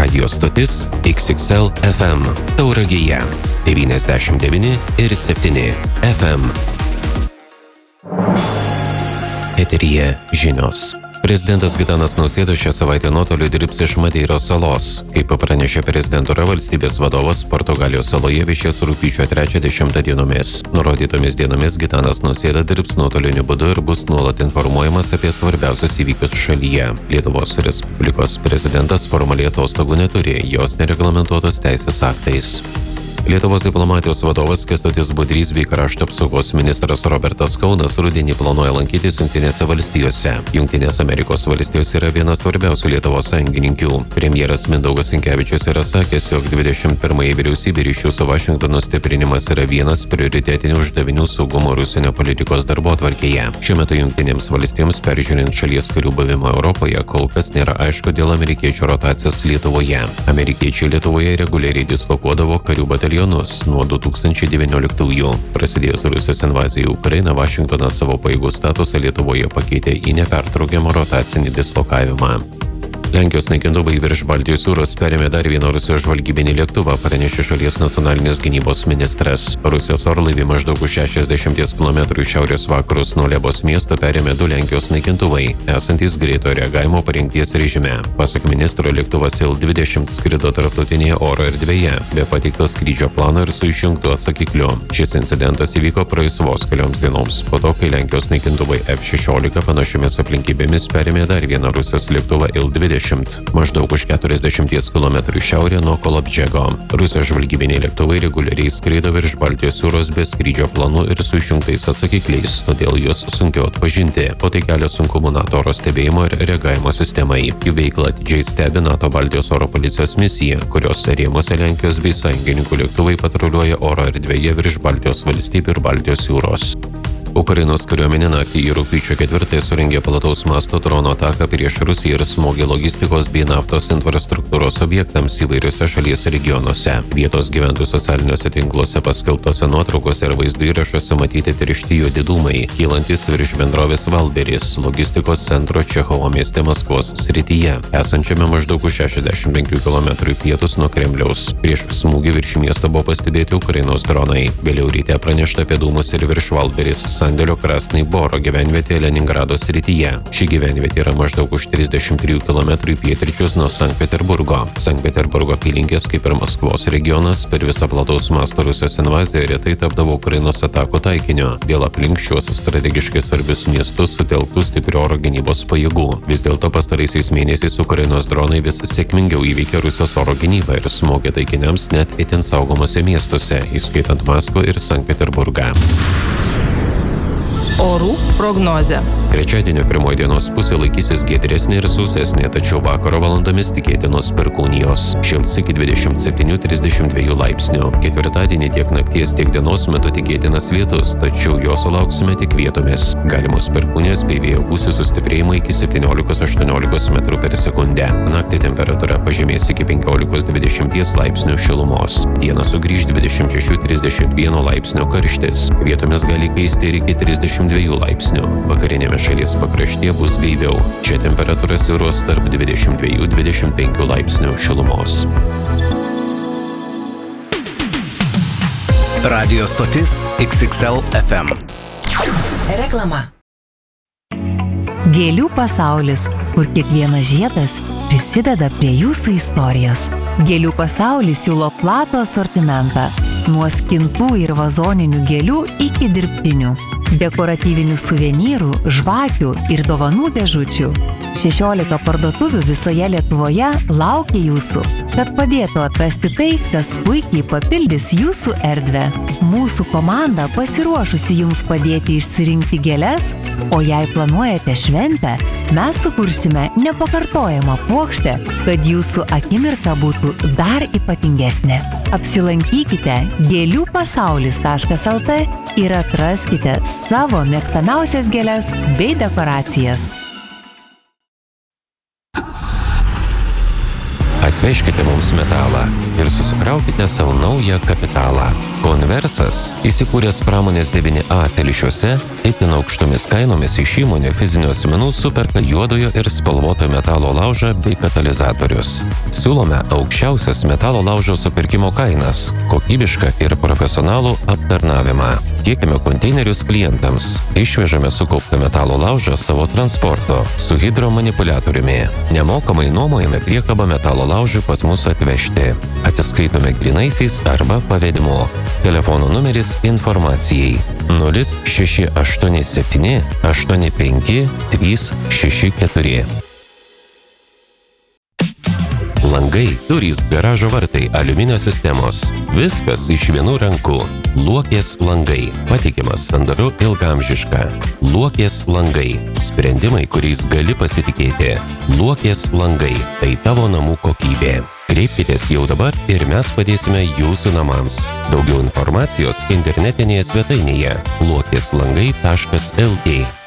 Radio stotis XXL FM Tauragėje 99,7 FM. Eteryje žinios. Prezidentas Gitanas Nausėda šią savaitę nuotoliu dirbs iš Madeiros salos. Kaip pranešė prezidentūra, valstybės vadovas Portugalijos saloje viešės rugpjūčio 3-10 dienomis. Nurodytomis dienomis Gitanas Nausėda dirbs nuotoliniu būdu ir bus nuolat informuojamas apie svarbiausius įvykius šalyje. Lietuvos Respublikos prezidentas formaliai atostogų neturi, jos nereglamentuotos teisės aktais. Lietuvos diplomatijos vadovas Kęstutis Budrys bei krašto apsaugos ministras Robertas Kaunas rudenį planuoja lankytis Jungtinėse valstijose. Jungtinės Amerikos valstijos yra vienas svarbiausių Lietuvos sąjungininkių. Premjeras Mindaugas Sinkevičius yra sakęs, jog 21-ąją vyriausybė ryšių su Vašingtonu stiprinimas yra vienas prioritetinių uždavinių saugumo ir užsienio politikos darbotvarkėje. Šiuo metu Jungtinėms valstijoms peržiūrint šalies karių buvimą Europoje kol kas nėra aišku dėl amerikiečių rotacijos Lietuvoje. Amerikiečiai Lietuvoje reguliariai dislokuodavo karių batalionus nuo 2019-ųjų. Prasidėjus Rusijos invazijai į Ukrainą, Vašingtonas savo pajėgų statusą Lietuvoje pakeitė į nepertraukiamą rotacinį dislokavimą. Lenkijos naikintuvai virš Baltijos jūros perėmė dar vieną Rusijos žvalgybinį lėktuvą, pranešė šalies nacionalinės gynybos ministras. Rusijos orlaivį maždaug už 60 km šiaurės vakarus nuo Lebos miesto perėmė 2 Lenkijos naikintuvai, esantys greito reagavimo parengties režime. Pasak ministro, lėktuvas Il-20 skrido tarptautinėje oro erdvėje, be pateikto skrydžio plano ir su išjungtu atsakikliu. Šis incidentas įvyko praėjus vos kelioms dienoms, po to, kai Lenkijos naikintuvai F-16 panašiomis aplinkybėmis perėmė dar vieną Rusijos lėktuvą Il-20. Maždaug už 40 km šiaurė nuo Kolobdžego. Rusijos žvalgybiniai lėktuvai reguliariai skraido virš Baltijos jūros be skrydžio planų ir su išjungtais atsakikliais, todėl juos sunkiau atpažinti, o tai kelia sunkumų NATO oro stebėjimo ir reagavimo sistemai. Jų veiklą atidžiai stebi NATO Baltijos oro policijos misija, kurios rėmuose Lenkijos bei sąjungininkų lėktuvai patruliuoja oro erdvėje virš Baltijos valstybių ir Baltijos jūros. Ukrainos kariuomenė naktį į rugpjūčio 4 surengė plataus masto dronų ataką prieš Rusiją ir smogė logistikos bei naftos infrastruktūros objektams įvairiuose šalies regionuose. Vietos gyventojų socialiniuose tinkluose paskelbtose nuotraukose ir vaizdo įrašuose matyti tiršti juodi dūmai, kylantis virš bendrovės Valberis, logistikos centro Čechovo mieste Maskvos srityje, esančiame maždaug už 65 km pietus nuo Kremliaus. Prieš smūgį virš miesto buvo pastebėti Ukrainos dronai. Vėliau ryte pranešta apie dūmus ir virš Valberis sandėlio Krasnai Boro gyvenvietėje Leningrado srityje. Ši gyvenvietė yra maždaug už 33 km į pietryčius nuo Sankt Peterburgo. Sankt Peterburgo apylinkės, kaip ir Maskvos regionas, per visą plataus masto Rusijos invaziją retai tapdavo Ukrainos atakų taikiniu. Dėl aplink šiuos strategiškai svarbius miestus sutelktų stiprių oro gynybos pajėgų. Vis dėlto pastaraisiais mėnesiais Ukrainos dronai vis sėkmingiau įveikė Rusijos oro gynybą ir smogė taikiniams net itin saugomose miestuose, įskaitant Maskvą ir Sankt Peterburgą. Orų prognozė. Trečiadienio pirmoji dienos pusė laikysis giedresnė ir sausesnė, tačiau vakaro valandomis tikėtinos perkūnijos. Šils iki 27-32 laipsnių. Ketvirtadienį tiek nakties, tiek dienos metu tikėtinas lietus, tačiau jo sulauksime tik vietomis. Galimos perkūnės bei vėjo gūsių sustiprėjimo iki 17-18 metrų per sekundę. Naktį temperatūra pažemės iki 15-20 laipsnių šilumos. Dieną sugrįž 26-31 laipsnio karštis. Vietomis gali kaisti ir iki 32 laipsnių. Vakarinėme šalies pakraštyje bus gaiviau. Čia temperatūra svyruos tarp 22-25 laipsnių šilumos. Radio stotis XXL FM. Reklama. Gėlių pasaulis, kur kiekvienas žiedas prisideda prie jūsų istorijos. Gėlių pasaulis siūlo platų asortimentą. Nuo skintų ir vazoninių gėlių iki dirbtinių. Dekoratyvinių suvenyrų, žvakių ir dovanų dėžučių. 16 parduotuvių visoje Lietuvoje laukia jūsų, kad padėtų atrasti tai, kas puikiai papildys jūsų erdvę. Mūsų komanda pasiruošusi jums padėti išsirinkti gėles, o jei planuojate šventę, mes sukursime nepakartojamą puokštę, kad jūsų akimirka būtų dar ypatingesnė. Apsilankykite gėliųpasaulis.lt ir atraskite savo mėgstamiausias gėles bei dekoracijas. Atvežkite mums metalą ir susikraukite savo naują kapitalą. Konversas, įsikūręs pramonės 9A Telšiuose, itin aukštomis kainomis iš įmonių fizinių asmenų superka juodojo ir spalvoto metalo laužą bei katalizatorius. Siūlome aukščiausias metalo laužo supirkimo kainas, kokybišką ir profesionalų aptarnavimą. Tiekime konteinerius klientams. Išvežame sukauptą metalo laužą savo transporto su hidromanipuliatoriumi. Nemokamai nuomojame priekabą metalo laužui pas mus atvežti. Atsiskaitome grynaisiais arba pavedimu. Telefono numeris informacijai 0687 85 364. Langai, durys, garažo vartai, aliuminio sistemos. Viskas iš vienų rankų. Luokės langai. Patikimas, sandaru, ilgaamžiška. Luokės langai. Sprendimai, kuriais gali pasitikėti. Luokės langai. Tai tavo namų kokybė. Kreipkitės jau dabar ir mes padėsime jūsų namams. Daugiau informacijos internetinėje svetainėje luokėslangai.lt.